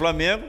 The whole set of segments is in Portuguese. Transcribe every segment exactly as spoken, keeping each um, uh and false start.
Flamengo.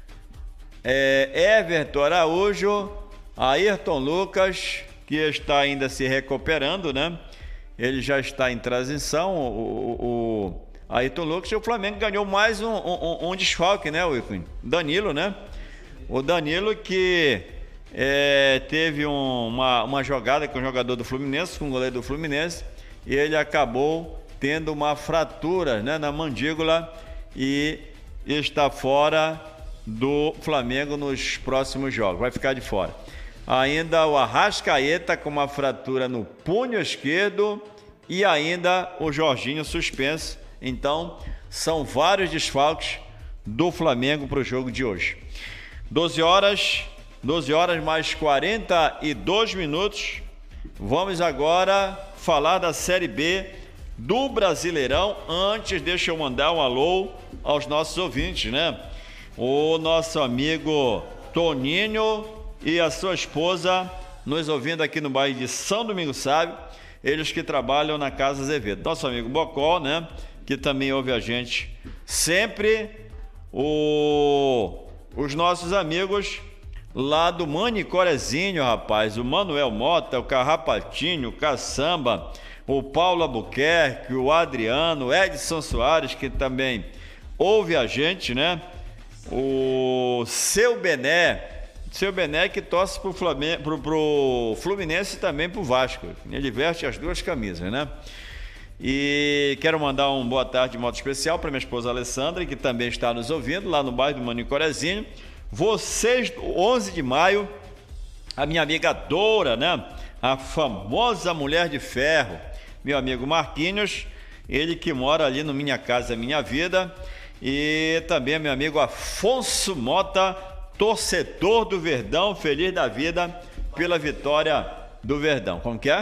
É, Everton Araújo, Ayrton Lucas, que está ainda se recuperando, né? Ele já está em transição, o, o, o Ayrton Lucas, e o Flamengo ganhou mais um, um, um desfalque, né, Wilkin? Danilo, né? O Danilo que é, teve um, uma, uma jogada com o jogador do Fluminense, com o goleiro do Fluminense, e ele acabou tendo uma fratura, né, na mandíbula e está fora do Flamengo nos próximos jogos, vai ficar de fora. Ainda o Arrascaeta com uma fratura no punho esquerdo e ainda o Jorginho suspenso. Então, são vários desfalques do Flamengo para o jogo de hoje. doze horas, doze horas mais quarenta e dois minutos. Vamos agora falar da Série B do Brasileirão. Antes, deixa eu mandar um alô aos nossos ouvintes, né? O nosso amigo Toninho e a sua esposa nos ouvindo aqui no bairro de São Domingos Sábio, eles que trabalham na Casa Azevedo. Nosso amigo Bocó, né, que também ouve a gente sempre. O... Os nossos amigos lá do Manicorezinho, rapaz, o Manuel Mota, o Carrapatinho, o Caçamba, o Paulo Albuquerque, o Adriano, o Edson Soares, que também ouve a gente, né? O Seu Bené, Seu Bené que torce pro, Flamengo, pro, pro Fluminense e também pro Vasco. Ele veste as duas camisas, né? E quero mandar uma boa tarde de modo especial para minha esposa Alessandra, que também está nos ouvindo lá no bairro do Manicorezinho. Vocês, onze de maio, a minha amiga Dora, né? A famosa Mulher de Ferro, meu amigo Marquinhos, ele que mora ali no Minha Casa Minha Vida. E também meu amigo Afonso Mota, torcedor do Verdão, feliz da vida pela vitória do Verdão. Como que é?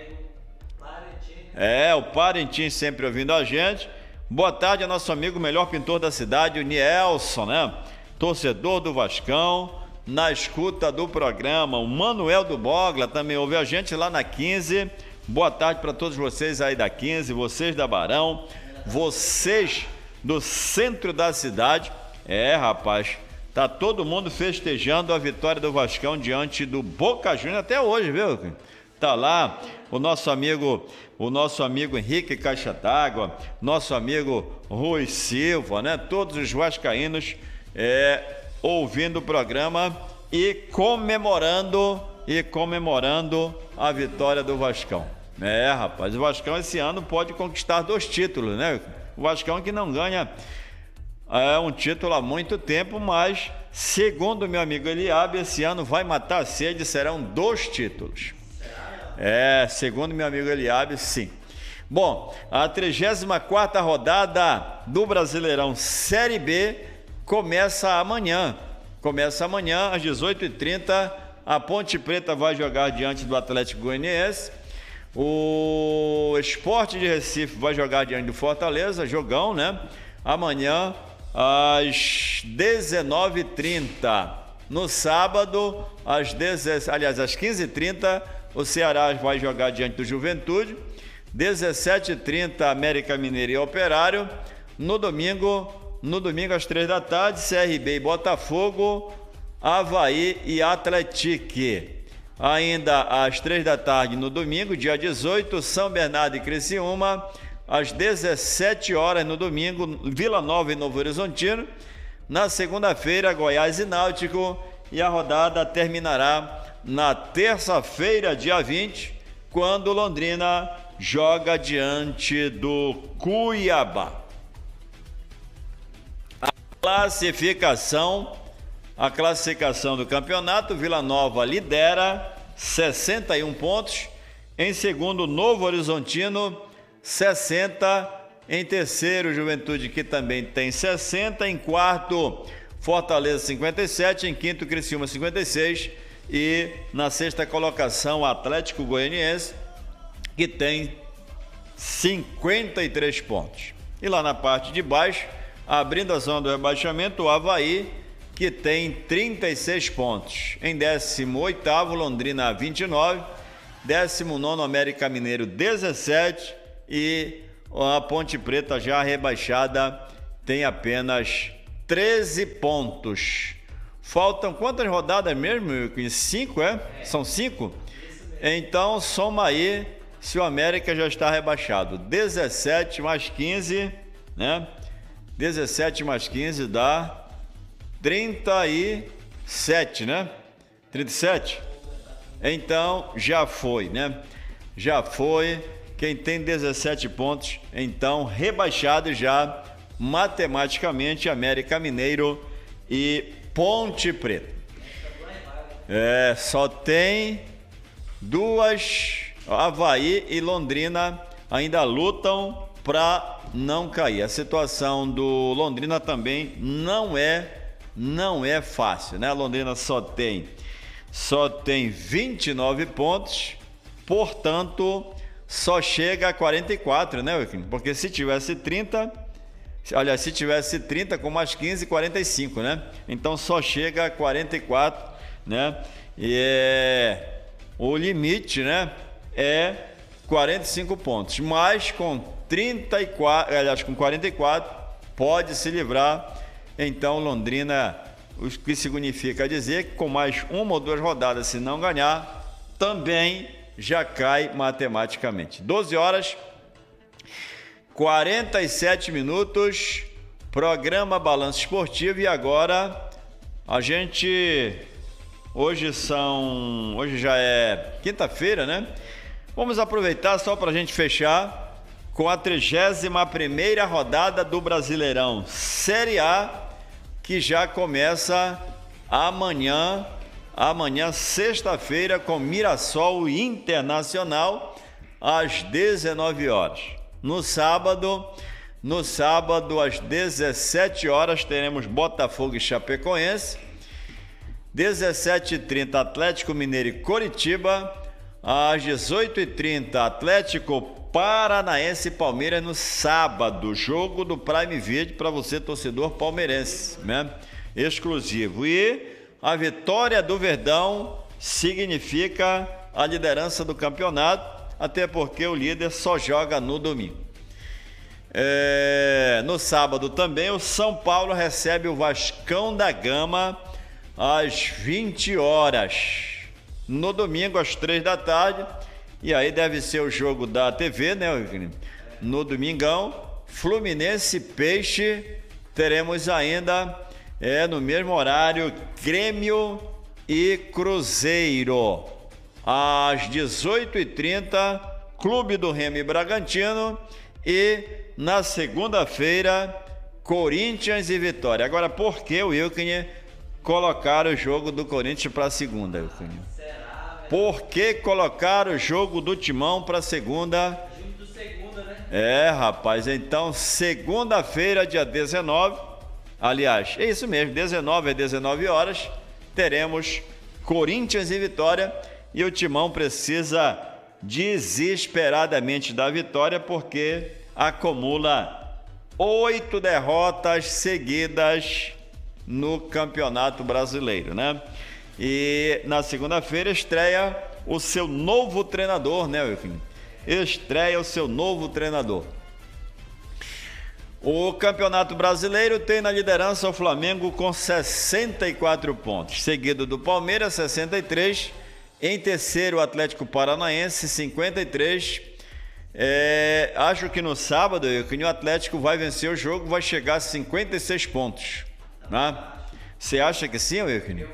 É, o Parentim sempre ouvindo a gente. Boa tarde a nosso amigo, melhor pintor da cidade, o Nielson, né? Torcedor do Vascão, na escuta do programa. O Manuel do Bogla também ouve a gente lá na quinze. Boa tarde para todos vocês aí da quinze, vocês da Barão, vocês do centro da cidade. É, rapaz, tá todo mundo festejando a vitória do Vascão diante do Boca Juniors até hoje, viu? Tá lá o nosso amigo, o nosso amigo Henrique Caixa d'Água, nosso amigo Rui Silva, né? Todos os vascaínos é, ouvindo o programa e comemorando e comemorando a vitória do Vascão. É, rapaz, o Vascão esse ano pode conquistar dois títulos, né? O Vascão que não ganha é, um título há muito tempo, mas, segundo meu amigo Eliabe, esse ano vai matar a sede e serão dois títulos. É, segundo meu amigo Eliabe, sim. Bom, a trigésima quarta rodada do Brasileirão Série B começa amanhã. Começa amanhã às dezoito e trinta. A Ponte Preta vai jogar diante do Atlético Goianiense. O Sport de Recife vai jogar diante do Fortaleza, jogão, né? Amanhã às dezenove e trinta. No sábado, às dezessete, aliás, às quinze e trinta, o Ceará vai jogar diante do Juventude. dezessete e trinta, América Mineiro e Operário. No domingo, no domingo às três da tarde, C R B e Botafogo, Avaí e Atlético. Ainda às três da tarde no domingo, dia dezoito, São Bernardo e Criciúma. Às dezessete horas no domingo, Vila Nova e Novo Horizontino. Na segunda-feira, Goiás e Náutico. E a rodada terminará na terça-feira, dia vinte, quando Londrina joga diante do Cuiabá. A classificação, a classificação do campeonato: Vila Nova lidera, sessenta e um pontos. Em segundo, Novo Horizontino, sessenta. Em terceiro, Juventude, que também tem sessenta. Em quarto, Fortaleza, cinquenta e sete. Em quinto, Criciúma, cinquenta e seis. E na sexta colocação, Atlético Goianiense, que tem cinquenta e três pontos. E lá na parte de baixo, abrindo a zona do rebaixamento, o Avaí, que tem trinta e seis pontos. Em décimo oitavo, Londrina, vinte e nove. décimo nono, América Mineiro, dezessete. E a Ponte Preta, já rebaixada, tem apenas treze pontos. Faltam quantas rodadas mesmo? Cinco, é? São cinco? Então, soma aí se o América já está rebaixado. dezessete mais quinze, né? dezessete mais quinze dá trinta e sete, né? trinta e sete? Então, já foi, né? Já foi. Quem tem dezessete pontos, então, rebaixado já matematicamente, América Mineiro e Ponte Preta. É, só tem duas, Avaí e Londrina ainda lutam para não cair. A situação do Londrina também não é não é fácil, né? A Londrina só tem só tem vinte e nove pontos, portanto, só chega a quarenta e quatro, né, Wilkin? Porque se tivesse trinta, olha, se tivesse trinta com mais quinze, quarenta e cinco, né? Então só chega a quarenta e quatro, né? E é, o limite, né, é quarenta e cinco pontos, mas com trinta e quatro, aliás, com quarenta e quatro pode se livrar. Então Londrina, o que significa dizer que com mais uma ou duas rodadas, se não ganhar, também já cai matematicamente. doze horas quarenta e sete minutos, programa Balanço Esportivo. E agora a gente, hoje são, hoje já é quinta-feira, né? Vamos aproveitar só para a gente fechar com a trigésima primeira rodada do Brasileirão Série A, que já começa amanhã, amanhã sexta-feira, com Mirassol Internacional às dezenove horas. No sábado, no sábado às dezessete horas teremos Botafogo e Chapecoense. dezessete e trinta Atlético Mineiro e Coritiba. Às dezoito e trinta Atlético Paranaense e Palmeiras no sábado. Jogo do Prime Video para você, torcedor palmeirense, né? Exclusivo. E a vitória do Verdão significa a liderança do campeonato, até porque o líder só joga no domingo. É, no sábado também o São Paulo recebe o Vascão da Gama às vinte horas. No domingo às três da tarde, e aí deve ser o jogo da T V, né? No domingão, Fluminense Peixe, teremos ainda é, no mesmo horário Grêmio e Cruzeiro. Às dezoito e trinta, Clube do Remo e Bragantino. E na segunda-feira, Corinthians e Vitória. Agora, por que o Wilken colocar o jogo do Corinthians para segunda, Wilken? Por que colocar o jogo do Timão para segunda? Junto do segunda, né? É, rapaz, então segunda-feira, dia dezenove, aliás, é isso mesmo, dezenove às dezenove horas, teremos Corinthians e Vitória, e o Timão precisa desesperadamente da vitória, porque acumula oito derrotas seguidas no Campeonato Brasileiro, né? E na segunda-feira estreia o seu novo treinador, né, Wilkin? Estreia o seu novo treinador. O Campeonato Brasileiro tem na liderança o Flamengo com sessenta e quatro pontos, seguido do Palmeiras, sessenta e três. Em terceiro, o Atlético Paranaense, cinquenta e três. É, acho que no sábado, Wilkin, o Atlético vai vencer o jogo, vai chegar a cinquenta e seis pontos. Né? Você acha que sim, Wilkin?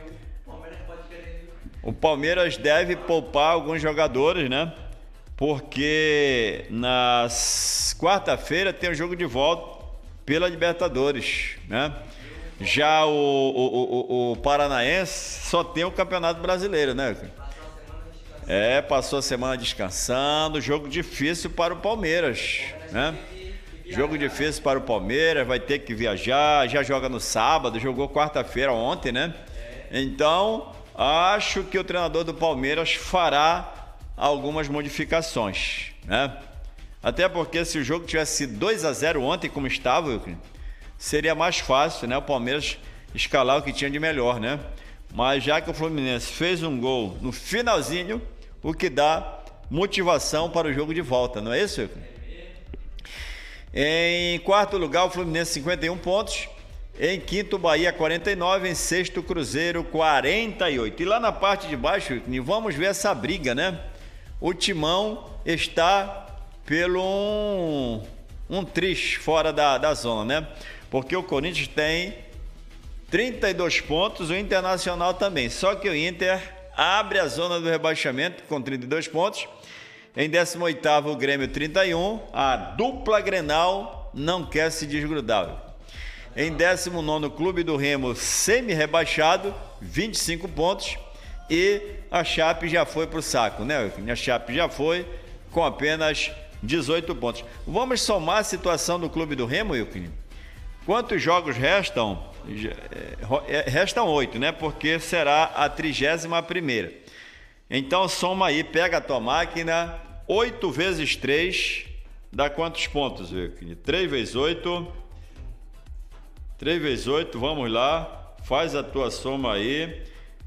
O Palmeiras deve poupar alguns jogadores, né? Porque na quarta-feira tem o jogo de volta pela Libertadores, né? Já o, o, o, o Paranaense só tem o Campeonato Brasileiro, né? É, passou a semana descansando. Jogo difícil para o Palmeiras, né? Jogo difícil para o Palmeiras, vai ter que viajar, já joga no sábado, jogou quarta-feira ontem, né? Então, acho que o treinador do Palmeiras fará algumas modificações, né? Até porque se o jogo tivesse sido dois a zero ontem, como estava, seria mais fácil, né? O Palmeiras escalar o que tinha de melhor, né? Mas já que o Fluminense fez um gol no finalzinho, o que dá motivação para o jogo de volta, não é isso? Em quarto lugar, o Fluminense, cinquenta e um pontos. Em quinto, Bahia, quarenta e nove. Em sexto, Cruzeiro, quarenta e oito. E lá na parte de baixo, vamos ver essa briga, né? O Timão está pelo um, um triz fora da, da zona, né? Porque o Corinthians tem trinta e dois pontos, o Internacional também. Só que o Inter abre a zona do rebaixamento com trinta e dois pontos. Em décimo oitavo, o Grêmio, trinta e um. A dupla Grenal não quer se desgrudar. Em décimo nono, Clube do Remo, semi-rebaixado, vinte e cinco pontos. E a Chape já foi para o saco, né? A Chape já foi com apenas dezoito pontos. Vamos somar a situação do Clube do Remo, Wilkin? Quantos jogos restam? Restam oito, né? Porque será a trigésima primeira. Então soma aí, pega a tua máquina, oito vezes três, dá quantos pontos, Wilkin? três vezes oito... três vezes oito, vamos lá, faz a tua soma aí.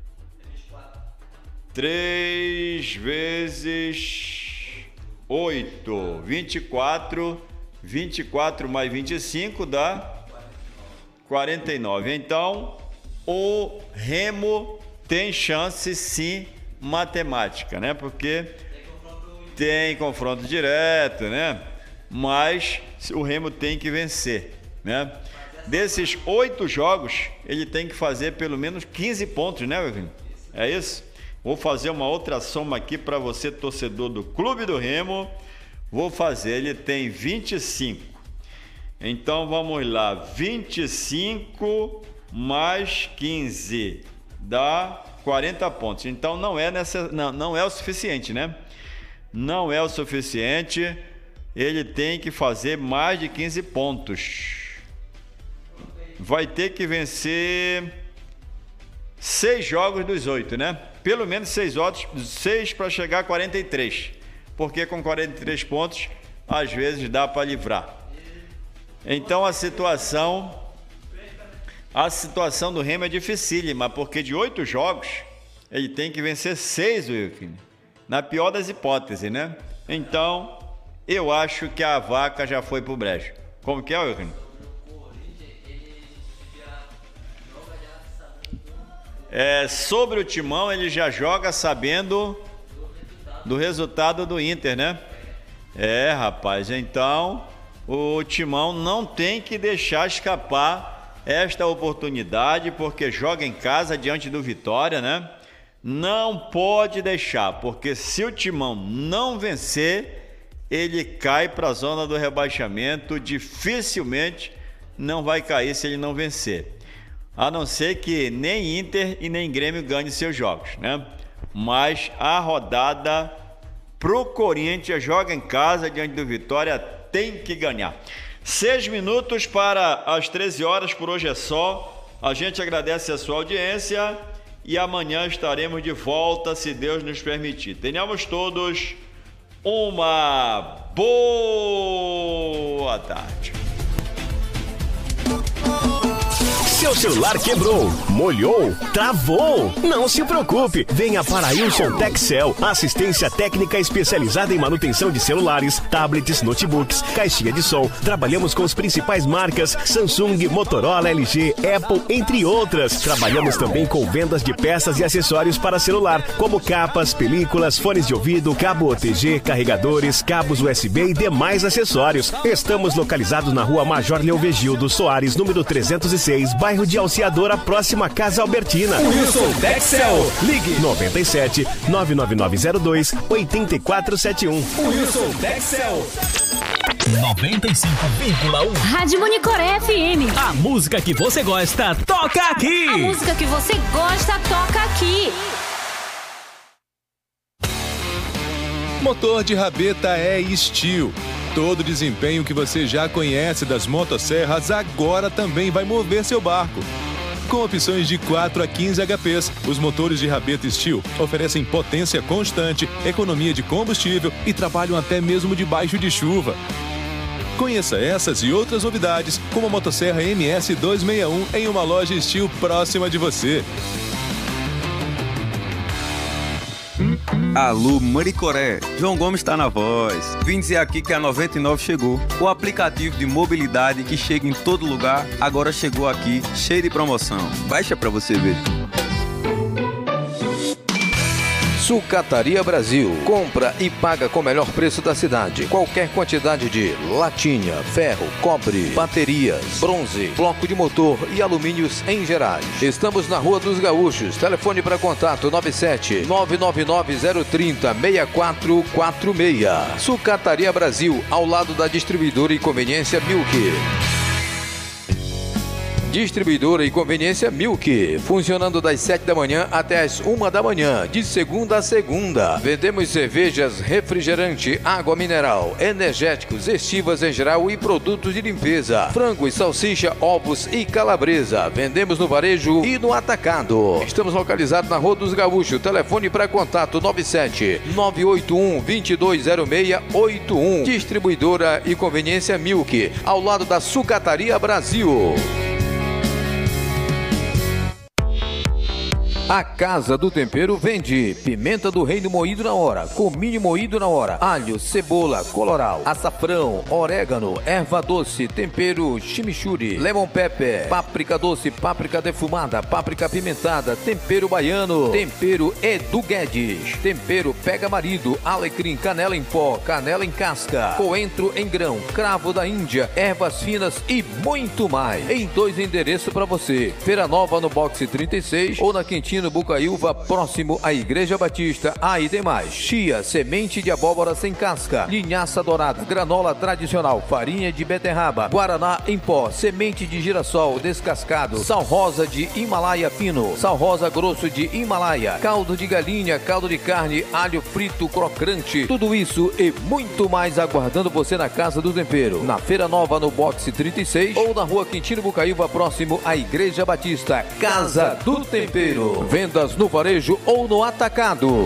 três vezes oito, vinte e quatro. vinte e quatro mais vinte e cinco dá quarenta e nove. Então, o Remo tem chance, sim, matemática, né? Porque tem confronto direto, né? Mas o Remo tem que vencer, né? Desses oito jogos, ele tem que fazer pelo menos quinze pontos, né, Wilkin? É isso? Vou fazer uma outra soma aqui para você, torcedor do Clube do Remo. Vou fazer, ele tem vinte e cinco. Então, vamos lá. vinte e cinco mais quinze dá quarenta pontos. Então, não é, nessa, não, não é o suficiente, né? Não é o suficiente. Ele tem que fazer mais de quinze pontos. Vai ter que vencer seis jogos dos oito, né? Pelo menos seis jogos, seis para chegar a quarenta e três. Porque com quarenta e três pontos, às vezes dá para livrar. Então a situação, a situação do Remo é dificílima, porque de oito jogos, ele tem que vencer seis, Wilkin. Na pior das hipóteses, né? Então, eu acho que a vaca já foi pro brejo. Como que é, Wilkin? É, sobre o Timão, ele já joga sabendo do resultado do Inter, né? É, rapaz, então o Timão não tem que deixar escapar esta oportunidade, porque joga em casa diante do Vitória, né? Não pode deixar, porque se o Timão não vencer, ele cai para a zona do rebaixamento, dificilmente não vai cair se ele não vencer. A não ser que nem Inter e nem Grêmio ganhem seus jogos, né? Mas a rodada pro Corinthians, joga em casa diante do Vitória, tem que ganhar. Seis minutos para as treze horas, por hoje é só. A gente agradece a sua audiência e amanhã estaremos de volta, se Deus nos permitir. Tenhamos todos uma boa tarde. Seu celular quebrou, molhou, travou? Não se preocupe, venha para a Wilson Texel, assistência técnica especializada em manutenção de celulares, tablets, notebooks, caixinha de som. Trabalhamos com as principais marcas Samsung, Motorola, L G, Apple, entre outras. Trabalhamos também com vendas de peças e acessórios para celular, como capas, películas, fones de ouvido, cabo O T G, carregadores, cabos U S B e demais acessórios. Estamos localizados na rua Major Leovegildo Soares, número trezentos e seis, bairro de Alciadora, próxima à Casa Albertina. Wilson Texel, ligue noventa e sete, nove nove nove zero dois, oito quatro sete um. Wilson Texel. noventa e cinco vírgula um. Rádio Monicoré F M. A música que você gosta, toca aqui. A música que você gosta, toca aqui. Motor de rabeta é Steel. Todo o desempenho que você já conhece das motosserras agora também vai mover seu barco. Com opções de quatro a quinze H Ps, os motores de rabeta Steel oferecem potência constante, economia de combustível e trabalham até mesmo debaixo de chuva. Conheça essas e outras novidades, como a motosserra M S duzentos e sessenta e um em uma loja Steel próxima de você. Alô, Maricoré, João Gomes está na voz. Vim dizer aqui que a noventa e nove chegou. O aplicativo de mobilidade que chega em todo lugar, agora chegou aqui, cheio de promoção. Baixa pra você ver. Sucataria Brasil. Compra e paga com o melhor preço da cidade. Qualquer quantidade de latinha, ferro, cobre, baterias, bronze, bloco de motor e alumínios em gerais. Estamos na Rua dos Gaúchos. Telefone para contato nove sete nove nove nove zero três zero seis quatro quatro seis. Sucataria Brasil, ao lado da distribuidora e conveniência Milk. Distribuidora e conveniência Milk, funcionando das sete da manhã até as uma da manhã, de segunda a segunda. Vendemos cervejas, refrigerante, água mineral, energéticos, estivas em geral e produtos de limpeza, frango e salsicha, ovos e calabresa. Vendemos no varejo e no atacado. Estamos localizados na Rua dos Gaúchos. Telefone para contato nove sete nove oito um dois dois zero seis oito um. Distribuidora e conveniência Milk, ao lado da Sucataria Brasil. A Casa do Tempero vende pimenta do reino moído na hora, cominho moído na hora, alho, cebola, coloral, açafrão, orégano, erva doce, tempero chimichurri, lemon pepper, páprica doce, páprica defumada, páprica apimentada, tempero baiano, tempero Edu Guedes, tempero pega marido, alecrim, canela em pó, canela em casca, coentro em grão, cravo da Índia, ervas finas e muito mais. Em dois endereços para você: Feira Nova no boxe trinta e seis ou na Quintino Bucaiúva, próximo à Igreja Batista. Aí tem mais: chia, semente de abóbora sem casca, linhaça dourada, granola tradicional, farinha de beterraba, guaraná em pó, semente de girassol descascado, sal rosa de Himalaia fino, sal rosa grosso de Himalaia, caldo de galinha, caldo de carne, alho frito crocante. Tudo isso e muito mais aguardando você na Casa do Tempero, na Feira Nova no boxe trinta e seis ou na Rua Quintino Bucaiúva, próximo à Igreja Batista. Casa do Tempero. Vendas no varejo ou no atacado.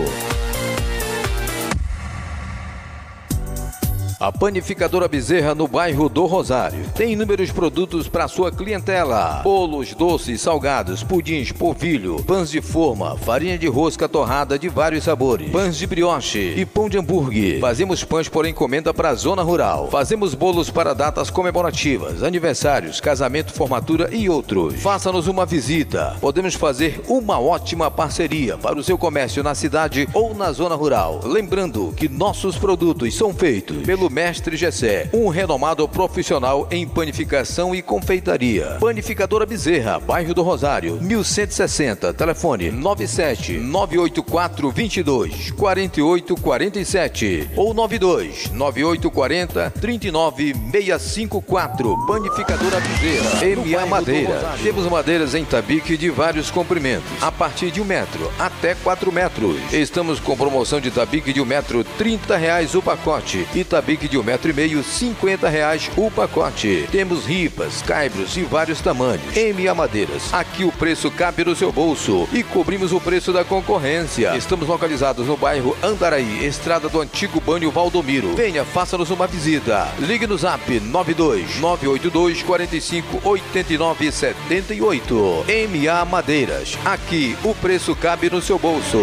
A Panificadora Bezerra, no bairro do Rosário, tem inúmeros produtos para sua clientela: bolos, doces, salgados, pudins, polvilho, pães de forma, farinha de rosca torrada de vários sabores, pães de brioche e pão de hambúrguer. Fazemos pães por encomenda para a zona rural. Fazemos bolos para datas comemorativas, aniversários, casamento, formatura e outros. Faça-nos uma visita. Podemos fazer uma ótima parceria para o seu comércio na cidade ou na zona rural. Lembrando que nossos produtos são feitos pelo Mestre Gessé, um renomado profissional em panificação e confeitaria. Panificadora Bezerra, bairro do Rosário, mil cento e sessenta, telefone nove sete nove oito quatro dois dois quatro oito quatro sete ou nove dois nove oito quatro zero três nove seis cinco quatro. Panificadora Bezerra, M A Madeira. Temos madeiras em tabique de vários comprimentos, a partir de um metro até quatro metros. Estamos com promoção de tabique de um metro, trinta reais o pacote, e tabique de um metro e meio, cinquenta reais o pacote. Temos ripas, caibros e vários tamanhos. M A Madeiras, aqui o preço cabe no seu bolso e cobrimos o preço da concorrência. Estamos localizados no bairro Andaraí, estrada do antigo Banho Valdomiro. Venha, faça-nos uma visita. Ligue no zap nove dois nove oito dois quatro cinco oito nove sete oito. M A Madeiras, aqui o preço cabe no seu bolso.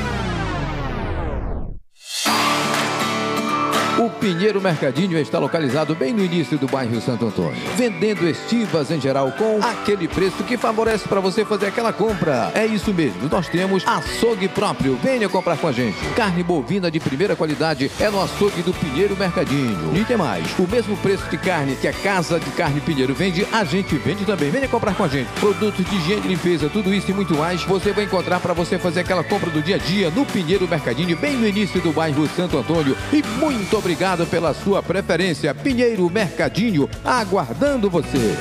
O Pinheiro Mercadinho está localizado bem no início do bairro Santo Antônio, vendendo estivas em geral com aquele preço que favorece para você fazer aquela compra. É isso mesmo, nós temos açougue próprio. Venha comprar com a gente. Carne bovina de primeira qualidade é no açougue do Pinheiro Mercadinho. E tem mais, o mesmo preço de carne que a Casa de Carne Pinheiro vende, a gente vende também. Venha comprar com a gente. Produtos de higiene e limpeza, tudo isso e muito mais, você vai encontrar para você fazer aquela compra do dia a dia no Pinheiro Mercadinho, bem no início do bairro Santo Antônio. E muito obrigado pela sua preferência. Pinheiro Mercadinho, aguardando você.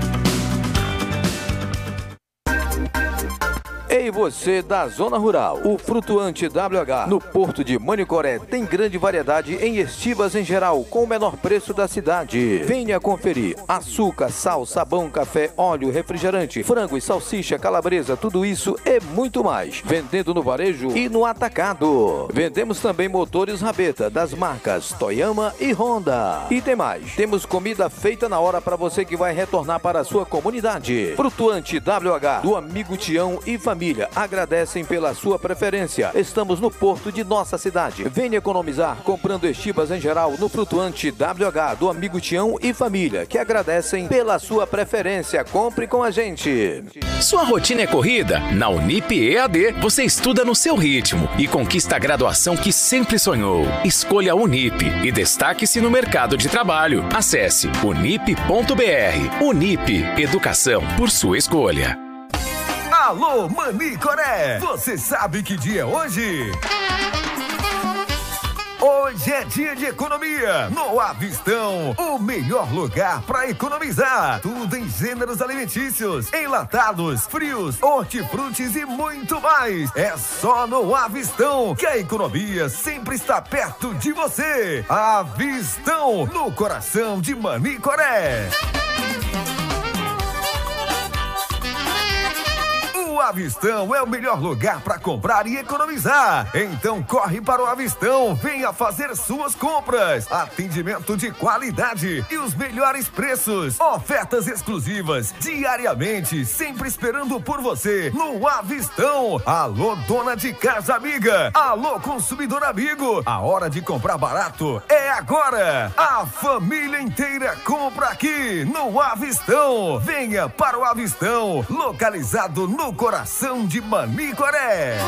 Ei, você da zona rural, o Frutuante W H no Porto de Manicoré tem grande variedade em estivas em geral, com o menor preço da cidade. Venha conferir: açúcar, sal, sabão, café, óleo, refrigerante, frango e salsicha, calabresa, tudo isso e muito mais. Vendendo no varejo e no atacado. Vendemos também motores rabeta das marcas Toyama e Honda. E tem mais, temos comida feita na hora para você que vai retornar para a sua comunidade. Frutuante W H, do amigo Tião e família. família agradecem pela sua preferência. Estamos no porto de nossa cidade. Venha economizar comprando estibas em geral no flutuante W H do amigo Tião e família, que agradecem pela sua preferência. Compre com a gente. Sua rotina é corrida? Na Unip E A D, você estuda no seu ritmo e conquista a graduação que sempre sonhou. Escolha a Unip e destaque-se no mercado de trabalho. Acesse unip ponto br. Unip, educação por sua escolha. Alô, Manicoré! Você sabe que dia é hoje? Hoje é dia de economia no Avistão, o melhor lugar para economizar. Tudo em gêneros alimentícios, enlatados, frios, hortifrutis e muito mais. É só no Avistão que a economia sempre está perto de você. Avistão, no coração de Manicoré. O Avistão é o melhor lugar para comprar e economizar. Então corre para o Avistão, venha fazer suas compras. Atendimento de qualidade e os melhores preços. Ofertas exclusivas diariamente, sempre esperando por você no Avistão. Alô, dona de casa amiga. Alô, consumidor amigo. A hora de comprar barato é agora. A família inteira compra aqui no Avistão. Venha para o Avistão, localizado no coração de Manicoré.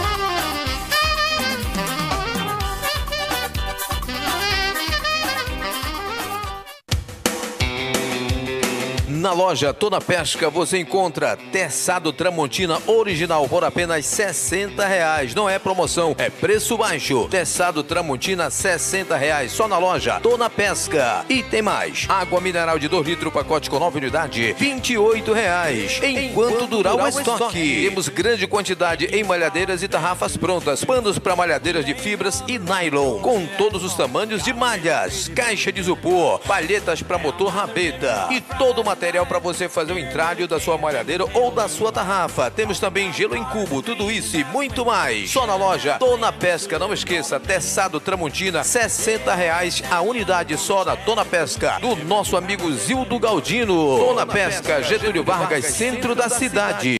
Na loja Tona Pesca você encontra terçado Tramontina original por apenas sessenta reais. Não é promoção, é preço baixo. Terçado Tramontina sessenta reais só na loja Tona Pesca. E tem mais. Água mineral de dois litros, pacote com nove unidades, vinte e oito reais. Enquanto, Enquanto durar o estoque. estoque. Temos grande quantidade em malhadeiras e tarrafas prontas. Panos para malhadeiras de fibras e nylon. Com todos os tamanhos de malhas. Caixa de isopor. Palhetas para motor rabeta. E todo o material para você fazer o entralho da sua malhadeira ou da sua tarrafa. Temos também gelo em cubo, tudo isso e muito mais. Só na loja Tona Pesca. Não esqueça, terçado Tramontina, sessenta reais a unidade só na Tona Pesca, do nosso amigo Zildo Galdino. Tona Pesca, Getúlio Vargas, centro da cidade.